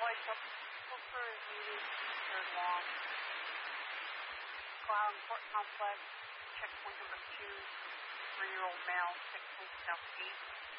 Pilfer is needed, third long. Cloud Court Complex, checkpoint number 2, 3-year-old male, 6 points southeast.